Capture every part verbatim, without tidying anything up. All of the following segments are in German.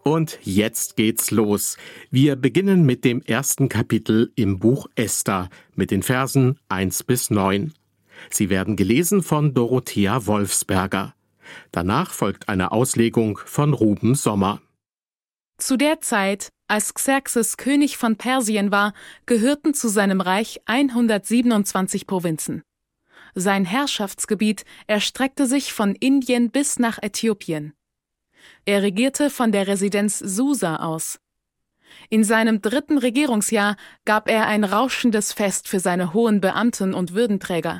Und jetzt geht's los. Wir beginnen mit dem ersten Kapitel im Buch Esther mit den Versen eins bis neun. Sie werden gelesen von Dorothea Wolfsberger. Danach folgt eine Auslegung von Ruben Sommer. Zu der Zeit, als Xerxes König von Persien war, gehörten zu seinem Reich hundertsiebenundzwanzig Provinzen. Sein Herrschaftsgebiet erstreckte sich von Indien bis nach Äthiopien. Er regierte von der Residenz Susa aus. In seinem dritten Regierungsjahr gab er ein rauschendes Fest für seine hohen Beamten und Würdenträger.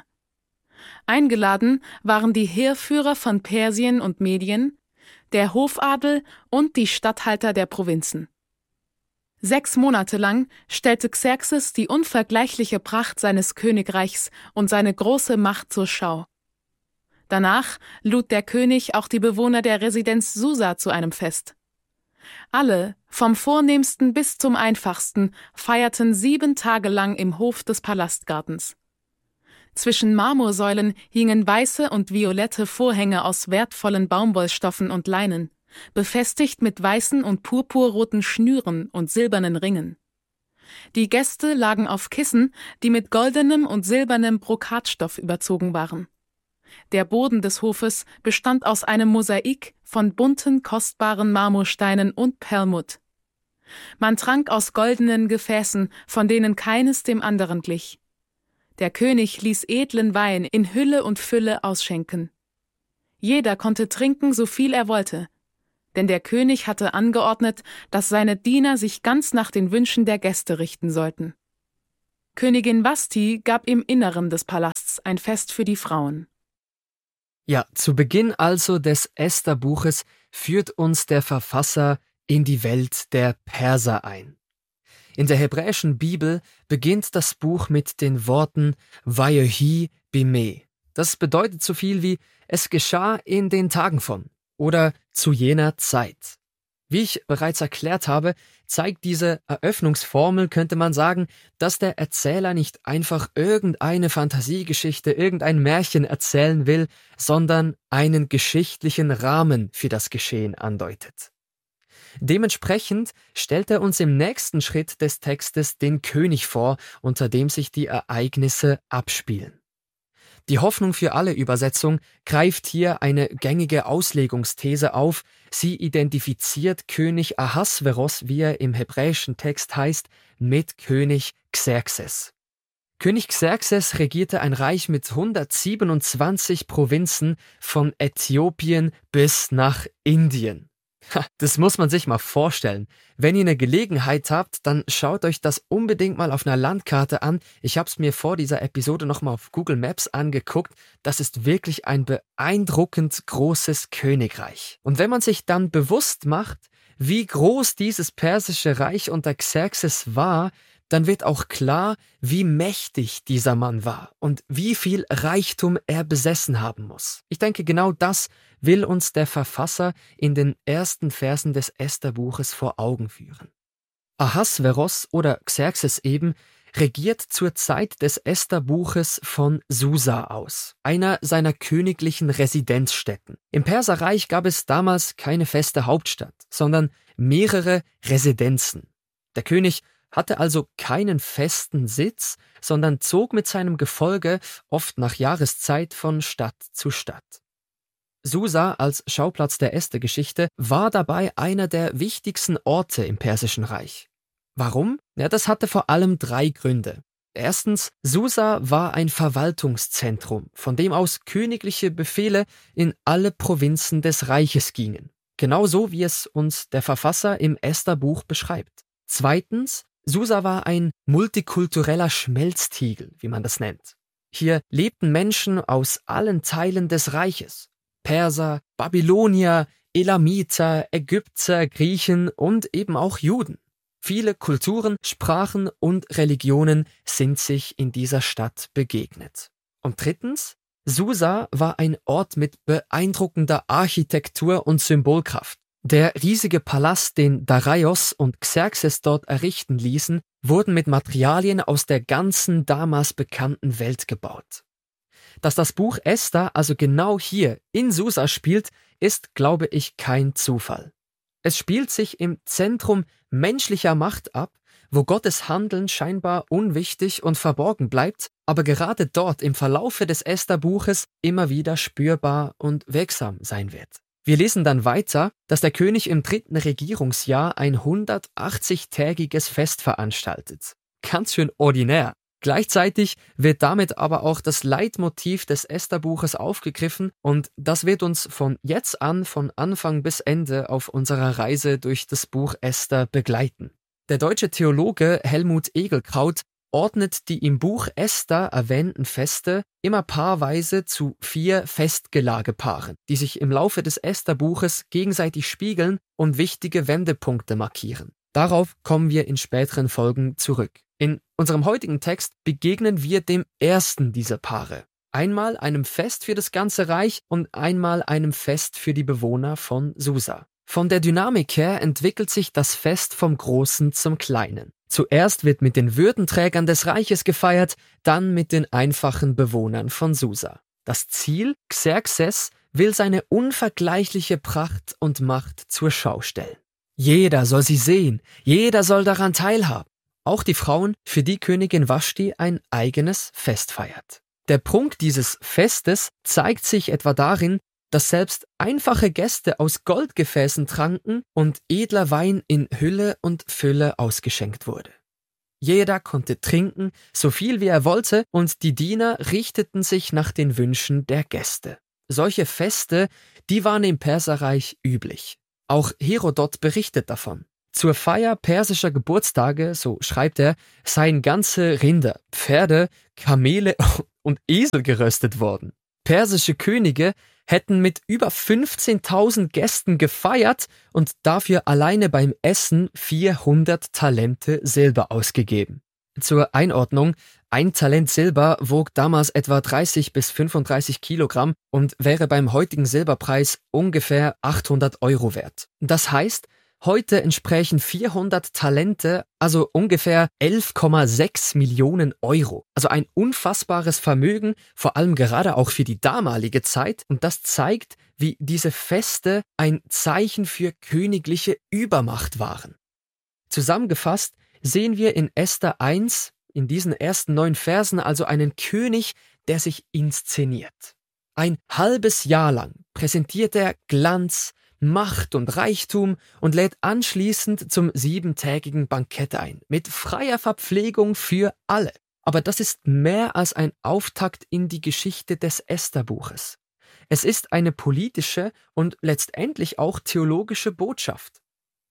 Eingeladen waren die Heerführer von Persien und Medien, der Hofadel und die Statthalter der Provinzen. Sechs Monate lang stellte Xerxes die unvergleichliche Pracht seines Königreichs und seine große Macht zur Schau. Danach lud der König auch die Bewohner der Residenz Susa zu einem Fest. Alle, vom Vornehmsten bis zum Einfachsten, feierten sieben Tage lang im Hof des Palastgartens. Zwischen Marmorsäulen hingen weiße und violette Vorhänge aus wertvollen Baumwollstoffen und Leinen, befestigt mit weißen und purpurroten Schnüren und silbernen Ringen. Die Gäste lagen auf Kissen, die mit goldenem und silbernem Brokatstoff überzogen waren. Der Boden des Hofes bestand aus einem Mosaik von bunten, kostbaren Marmorsteinen und Perlmutt. Man trank aus goldenen Gefäßen, von denen keines dem anderen glich. Der König ließ edlen Wein in Hülle und Fülle ausschenken. Jeder konnte trinken, so viel er wollte, denn der König hatte angeordnet, dass seine Diener sich ganz nach den Wünschen der Gäste richten sollten. Königin Vashti gab im Inneren des Palasts ein Fest für die Frauen. Ja, zu Beginn also des Esther-Buches führt uns der Verfasser in die Welt der Perser ein. In der hebräischen Bibel beginnt das Buch mit den Worten Vayehi bimeh. Das bedeutet so viel wie es geschah in den Tagen von oder zu jener Zeit. Wie ich bereits erklärt habe, zeigt diese Eröffnungsformel, könnte man sagen, dass der Erzähler nicht einfach irgendeine Fantasiegeschichte, irgendein Märchen erzählen will, sondern einen geschichtlichen Rahmen für das Geschehen andeutet. Dementsprechend stellt er uns im nächsten Schritt des Textes den König vor, unter dem sich die Ereignisse abspielen. Die Hoffnung für alle Übersetzung greift hier eine gängige Auslegungsthese auf. Sie identifiziert König Ahasveros, wie er im hebräischen Text heißt, mit König Xerxes. König Xerxes regierte ein Reich mit hundertsiebenundzwanzig Provinzen von Äthiopien bis nach Indien. Das muss man sich mal vorstellen. Wenn ihr eine Gelegenheit habt, dann schaut euch das unbedingt mal auf einer Landkarte an. Ich habe es mir vor dieser Episode nochmal auf Google Maps angeguckt. Das ist wirklich ein beeindruckend großes Königreich. Und wenn man sich dann bewusst macht, wie groß dieses persische Reich unter Xerxes war, dann wird auch klar, wie mächtig dieser Mann war und wie viel Reichtum er besessen haben muss. Ich denke, genau das will uns der Verfasser in den ersten Versen des Esther-Buches vor Augen führen. Ahasveros oder Xerxes eben regiert zur Zeit des Esther-Buches von Susa aus, einer seiner königlichen Residenzstätten. Im Perserreich gab es damals keine feste Hauptstadt, sondern mehrere Residenzen. Der König hatte also keinen festen Sitz, sondern zog mit seinem Gefolge oft nach Jahreszeit von Stadt zu Stadt. Susa als Schauplatz der Esther-Geschichte war dabei einer der wichtigsten Orte im Persischen Reich. Warum? Ja, das hatte vor allem drei Gründe. Erstens, Susa war ein Verwaltungszentrum, von dem aus königliche Befehle in alle Provinzen des Reiches gingen. Genauso wie es uns der Verfasser im Esther-Buch beschreibt. Zweitens, Susa war ein multikultureller Schmelztiegel, wie man das nennt. Hier lebten Menschen aus allen Teilen des Reiches. Perser, Babylonier, Elamiter, Ägypter, Griechen und eben auch Juden. Viele Kulturen, Sprachen und Religionen sind sich in dieser Stadt begegnet. Und drittens, Susa war ein Ort mit beeindruckender Architektur und Symbolkraft. Der riesige Palast, den Darius und Xerxes dort errichten ließen, wurden mit Materialien aus der ganzen damals bekannten Welt gebaut. Dass das Buch Esther also genau hier in Susa spielt, ist, glaube ich, kein Zufall. Es spielt sich im Zentrum menschlicher Macht ab, wo Gottes Handeln scheinbar unwichtig und verborgen bleibt, aber gerade dort im Verlaufe des Esther-Buches immer wieder spürbar und wirksam sein wird. Wir lesen dann weiter, dass der König im dritten Regierungsjahr ein hundertachtzig-tägiges Fest veranstaltet. Ganz schön ordinär. Gleichzeitig wird damit aber auch das Leitmotiv des Esther-Buches aufgegriffen und das wird uns von jetzt an, von Anfang bis Ende auf unserer Reise durch das Buch Esther begleiten. Der deutsche Theologe Helmut Egelkraut ordnet die im Buch Esther erwähnten Feste immer paarweise zu vier Festgelagepaaren, die sich im Laufe des Esther-Buches gegenseitig spiegeln und wichtige Wendepunkte markieren. Darauf kommen wir in späteren Folgen zurück. In unserem heutigen Text begegnen wir dem ersten dieser Paare. Einmal einem Fest für das ganze Reich und einmal einem Fest für die Bewohner von Susa. Von der Dynamik her entwickelt sich das Fest vom Großen zum Kleinen. Zuerst wird mit den Würdenträgern des Reiches gefeiert, dann mit den einfachen Bewohnern von Susa. Das Ziel: Xerxes will seine unvergleichliche Pracht und Macht zur Schau stellen. Jeder soll sie sehen, jeder soll daran teilhaben. Auch die Frauen, für die Königin Vaschti ein eigenes Fest feiert. Der Prunk dieses Festes zeigt sich etwa darin, dass selbst einfache Gäste aus Goldgefäßen tranken und edler Wein in Hülle und Fülle ausgeschenkt wurde. Jeder konnte trinken, so viel wie er wollte, und die Diener richteten sich nach den Wünschen der Gäste. Solche Feste, die waren im Perserreich üblich. Auch Herodot berichtet davon. Zur Feier persischer Geburtstage, so schreibt er, seien ganze Rinder, Pferde, Kamele und Esel geröstet worden. Persische Könige hätten mit über fünfzehntausend Gästen gefeiert und dafür alleine beim Essen vierhundert Talente Silber ausgegeben. Zur Einordnung: Ein Talent Silber wog damals etwa dreißig bis fünfunddreißig Kilogramm und wäre beim heutigen Silberpreis ungefähr achthundert Euro wert. Das heißt, heute entsprechen vierhundert Talente, also ungefähr elf Komma sechs Millionen Euro. Also ein unfassbares Vermögen, vor allem gerade auch für die damalige Zeit. Und das zeigt, wie diese Feste ein Zeichen für königliche Übermacht waren. Zusammengefasst sehen wir in Esther eins, in diesen ersten neun Versen, also einen König, der sich inszeniert. Ein halbes Jahr lang präsentiert er Glanz, Macht und Reichtum und lädt anschließend zum siebentägigen Bankett ein, mit freier Verpflegung für alle. Aber das ist mehr als ein Auftakt in die Geschichte des Esther-Buches. Es ist eine politische und letztendlich auch theologische Botschaft.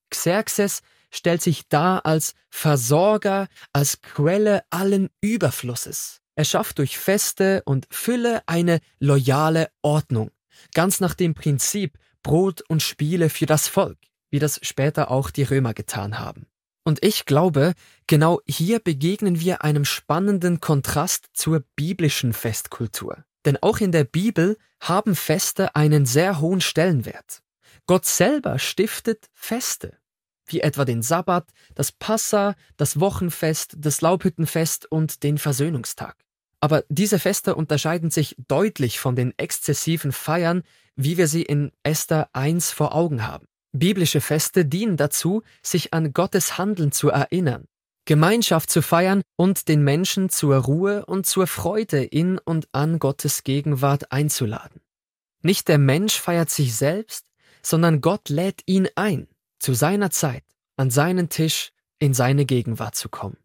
Xerxes stellt sich dar als Versorger, als Quelle allen Überflusses. Er schafft durch Feste und Fülle eine loyale Ordnung, ganz nach dem Prinzip Brot und Spiele für das Volk, wie das später auch die Römer getan haben. Und ich glaube, genau hier begegnen wir einem spannenden Kontrast zur biblischen Festkultur. Denn auch in der Bibel haben Feste einen sehr hohen Stellenwert. Gott selber stiftet Feste, wie etwa den Sabbat, das Passa, das Wochenfest, das Laubhüttenfest und den Versöhnungstag. Aber diese Feste unterscheiden sich deutlich von den exzessiven Feiern, wie wir sie in Esther eins vor Augen haben. Biblische Feste dienen dazu, sich an Gottes Handeln zu erinnern, Gemeinschaft zu feiern und den Menschen zur Ruhe und zur Freude in und an Gottes Gegenwart einzuladen. Nicht der Mensch feiert sich selbst, sondern Gott lädt ihn ein, zu seiner Zeit, an seinen Tisch, in seine Gegenwart zu kommen.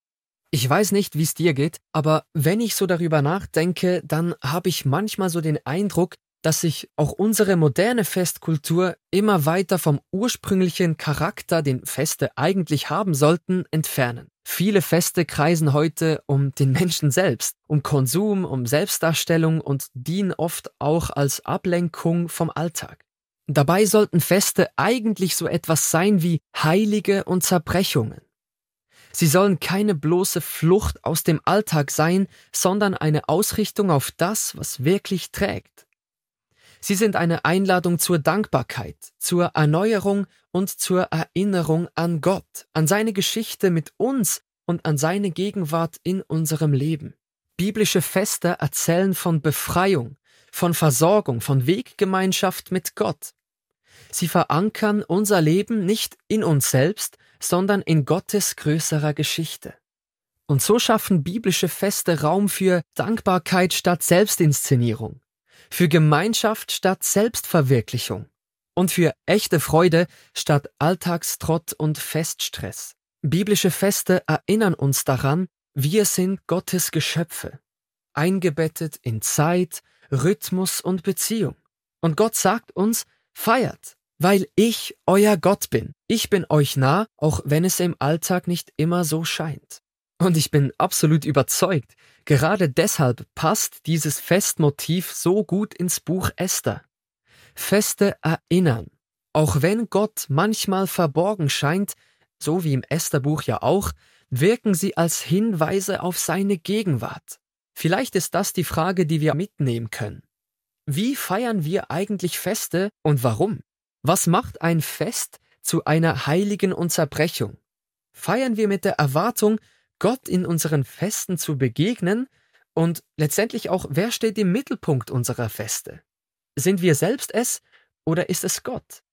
Ich weiß nicht, wie es dir geht, aber wenn ich so darüber nachdenke, dann habe ich manchmal so den Eindruck, dass sich auch unsere moderne Festkultur immer weiter vom ursprünglichen Charakter, den Feste eigentlich haben sollten, entfernen. Viele Feste kreisen heute um den Menschen selbst, um Konsum, um Selbstdarstellung und dienen oft auch als Ablenkung vom Alltag. Dabei sollten Feste eigentlich so etwas sein wie Heilige und Zerbrechungen. Sie sollen keine bloße Flucht aus dem Alltag sein, sondern eine Ausrichtung auf das, was wirklich trägt. Sie sind eine Einladung zur Dankbarkeit, zur Erneuerung und zur Erinnerung an Gott, an seine Geschichte mit uns und an seine Gegenwart in unserem Leben. Biblische Feste erzählen von Befreiung, von Versorgung, von Weggemeinschaft mit Gott. Sie verankern unser Leben nicht in uns selbst, sondern in Gottes größerer Geschichte. Und so schaffen biblische Feste Raum für Dankbarkeit statt Selbstinszenierung, für Gemeinschaft statt Selbstverwirklichung und für echte Freude statt Alltagstrott und Feststress. Biblische Feste erinnern uns daran, wir sind Gottes Geschöpfe, eingebettet in Zeit, Rhythmus und Beziehung. Und Gott sagt uns, feiert, weil ich euer Gott bin. Ich bin euch nah, auch wenn es im Alltag nicht immer so scheint. Und ich bin absolut überzeugt, gerade deshalb passt dieses Festmotiv so gut ins Buch Esther. Feste erinnern. Auch wenn Gott manchmal verborgen scheint, so wie im Estherbuch ja auch, wirken sie als Hinweise auf seine Gegenwart. Vielleicht ist das die Frage, die wir mitnehmen können. Wie feiern wir eigentlich Feste und warum? Was macht ein Fest zu einer heiligen Unterbrechung? Feiern wir mit der Erwartung, Gott in unseren Festen zu begegnen und letztendlich auch, wer steht im Mittelpunkt unserer Feste? Sind wir selbst es oder ist es Gott?